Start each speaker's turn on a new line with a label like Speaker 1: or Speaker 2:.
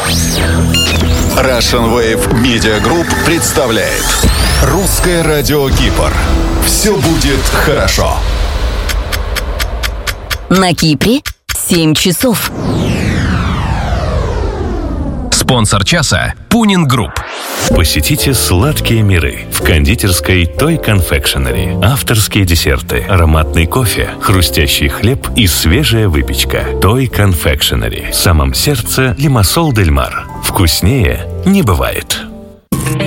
Speaker 1: Russian Wave Media Group представляет Русское радио Кипр. Все будет хорошо.
Speaker 2: На Кипре 7 часов.
Speaker 3: Спонсор часа – Пунин Групп.
Speaker 4: Посетите сладкие миры в кондитерской Toy Confectionery. Авторские десерты, ароматный кофе, хрустящий хлеб и свежая выпечка. Toy Confectionery. В самом сердце Лимассол Дель Мар. Вкуснее не бывает.